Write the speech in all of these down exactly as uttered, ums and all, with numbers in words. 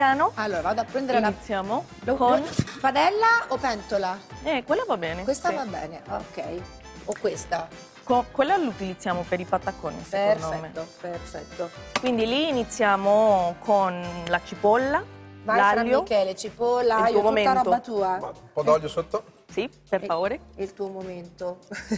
Allora, vado a prendere Iniziamo la... con... Padella o pentola? Eh, quella va bene. Questa sì. va bene, ok. O questa? Co quella l'utilizziamo per i patacconi, secondo Perfetto, me. perfetto. Quindi lì iniziamo con la cipolla, Vai Fra l'aglio. Michele, cipolla, il aglio, tuo tutta momento. roba tua. Un po' d'olio sotto? Sì, per favore. È il tuo momento.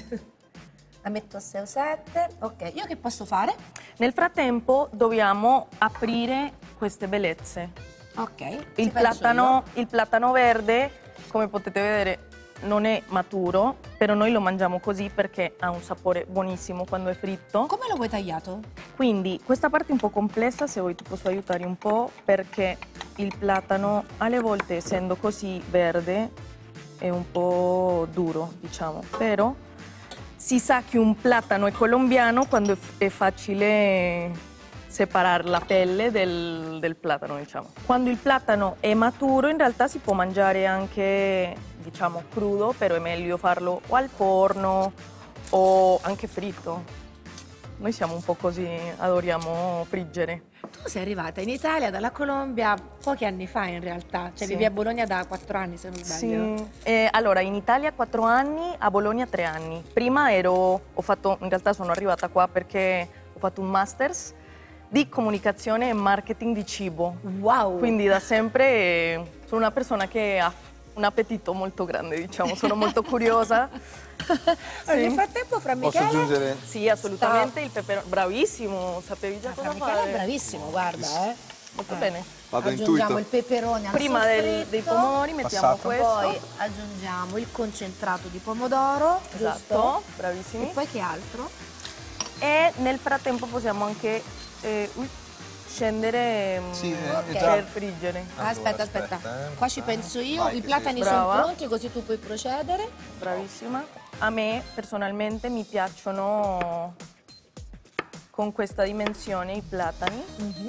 La metto a sei o sette. Ok, io che posso fare? Nel frattempo dobbiamo aprire queste bellezze. Ok. Il platano, il platano verde, come potete vedere, non è maturo, però noi lo mangiamo così perché ha un sapore buonissimo quando è fritto. Come lo vuoi tagliato? Quindi questa parte è un po' complessa, se vuoi ti posso aiutare un po', perché il platano alle volte, essendo così verde, è un po' duro, diciamo. Però si sa che un platano è colombiano quando è facile separare la pelle del, del platano, diciamo. Quando il platano è maturo, in realtà si può mangiare anche, diciamo, crudo, però è meglio farlo o al forno o anche fritto. Noi siamo un po' così, adoriamo friggere. Tu sei arrivata in Italia dalla Colombia pochi anni fa in realtà, cioè Sì. vivi a Bologna da quattro anni se non sbaglio. Sì, eh, allora in Italia quattro anni, a Bologna tre anni. Prima ero, ho fatto, in realtà sono arrivata qua perché ho fatto un masters di comunicazione e marketing di cibo. Wow! Quindi da sempre eh, sono una persona che ha un appetito molto grande, diciamo, sono molto curiosa. Allora, Sì. nel frattempo Fra Posso Michele... aggiungere? Sì, assolutamente, il peperone, bravissimo, sapevi già Ah, Fra cosa Michele fare. è bravissimo, guarda, eh. Molto Eh. bene. Vado Aggiungiamo intuito. il peperone al Prima del- soffritto, dei pomodori mettiamo Passato. questo. poi aggiungiamo il concentrato di pomodoro, Esatto, giusto? bravissimi. E poi che altro? E nel frattempo possiamo anche eh, ui, scendere mm, Sì, eh, Ok. già. per friggere. Ah, aspetta, aspetta, aspetta, eh. qua ci penso io, Vai, i che platani sì. sono Brava. pronti così tu puoi procedere. Bravissima. A me personalmente mi piacciono con questa dimensione i platani.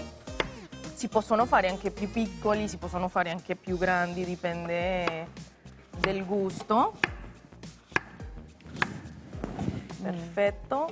Si possono fare anche più piccoli, si possono fare anche più grandi, dipende del gusto. Perfetto.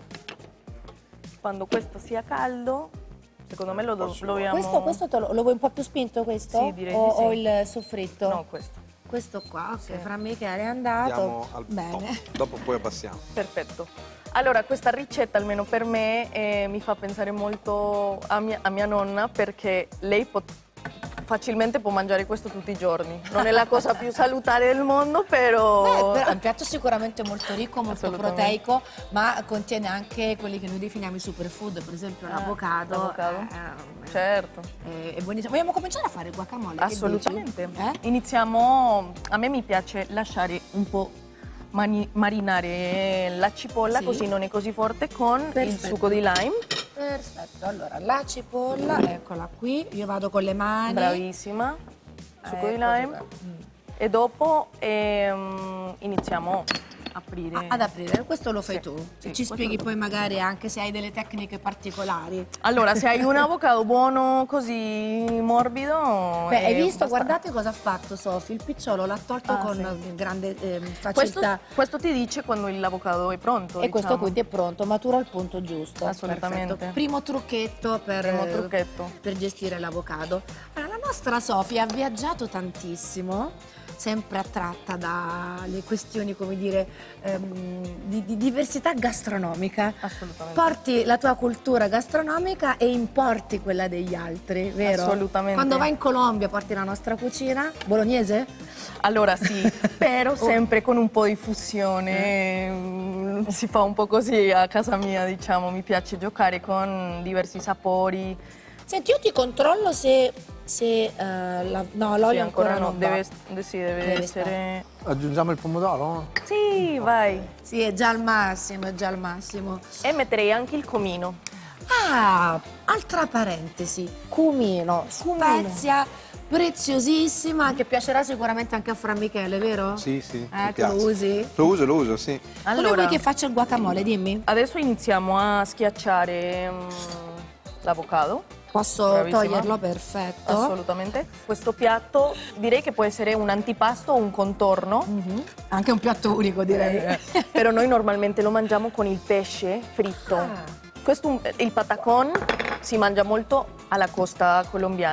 Quando questo sia caldo, secondo me lo do- Posso- dobbiamo... Questo, questo te lo, lo vuoi un po' più spinto questo? Sì, direi o, di sì. o il soffritto? No, questo. Questo qua, ok, Sì. Fra Michele è andato. Andiamo al Bene. top. Dopo poi abbassiamo. Perfetto. Allora, questa ricetta, almeno per me, eh, mi fa pensare molto a mia, a mia nonna, perché lei pot- facilmente può mangiare questo tutti i giorni. Non è la cosa più salutare del mondo, però... Beh, però è un piatto sicuramente molto ricco, molto Assolutamente. proteico, ma contiene anche quelli che noi definiamo i superfood, per esempio Ah, l'avocado. l'avocado. eh, Certo. eh, è buonissimo. Vogliamo cominciare a fare il guacamole? che Assolutamente. dici? Eh? Iniziamo, a me mi piace lasciare un po' mani- marinare la cipolla, Sì. così non è così forte, con il Perfetto. succo di lime. Perfetto, allora la cipolla, eccola qui, io vado con le mani. Bravissima. Succo di Eccoci lime. qua. Mm. E dopo ehm, iniziamo a aprire. A- Ad aprire, questo lo fai Sì, tu. sì, Ci questo spieghi lo- poi magari anche se hai delle tecniche particolari. Allora, se hai un avocado buono così morbido... Beh, hai eh, visto, basta. guardate cosa ha fatto Sofì, il picciolo l'ha tolto Ah, con sì. grande eh, Questo, facilità. questo ti dice quando l'avocado è pronto, E questo diciamo. quindi è pronto, matura al punto giusto. Assolutamente. Perfetto. Primo trucchetto per, Primo trucchetto. per gestire l'avocado. Allora, la nostra Sofia ha viaggiato tantissimo, sempre attratta dalle questioni, come dire, ehm, di, di diversità gastronomica. Assolutamente. Porti la tua cultura gastronomica e importi quella degli altri, vero? Assolutamente. Quando vai in Colombia porti la nostra cucina bolognese? Allora sì, però sempre con un po' di fusione, mm, si fa un po' così a casa mia, diciamo, mi piace giocare con diversi sapori. Senti, io ti controllo se, se eh, la- no, l'olio Sì, ancora, non va. deve, de- sì, deve, Deve essere... Aggiungiamo il pomodoro? Sì, vai. Sì, è già al massimo, è già al massimo. E metterei anche il comino. Ah, altra parentesi, cumino, spezia preziosissima che piacerà sicuramente anche a Fra Michele, vero? Sì, sì. Eh, mi tu lo piace. usi? Lo uso, lo uso, sì. Come Allora, vuoi che faccia il guacamole, dimmi? adesso iniziamo a schiacciare mm, l'avocado. Posso Bravissima. toglierlo? Perfetto. Assolutamente. Questo piatto direi che può essere un antipasto o un contorno. Mhm. Anche un piatto unico, direi. Eh, però noi normalmente lo mangiamo con il pesce fritto. Ah. Questo, il patacón si mangia molto alla costa colombiana.